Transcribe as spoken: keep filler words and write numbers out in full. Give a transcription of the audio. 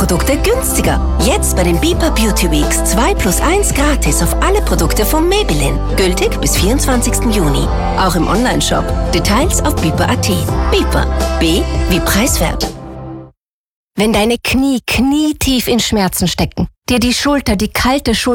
Produkte günstiger. Jetzt bei den Beeper Beauty Weeks zwei plus eins gratis auf alle Produkte von Maybelline. Gültig bis vierundzwanzigsten Juni. Auch im Onlineshop. Details auf beeper punkt at. Beeper. B wie preiswert. Wenn deine Knie knietief in Schmerzen stecken, dir die Schulter, die kalte Schulter